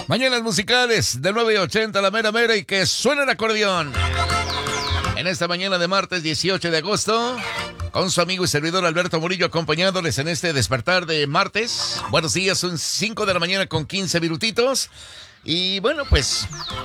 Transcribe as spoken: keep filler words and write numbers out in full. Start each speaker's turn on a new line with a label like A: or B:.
A: Mañanas musicales de nueve y ochenta, la mera mera, y que suene el acordeón. En esta mañana de martes dieciocho de agosto, con su amigo y servidor Alberto Murillo, acompañándoles en este despertar de martes. Buenos días, son cinco de la mañana con quince minutitos. Y bueno, pues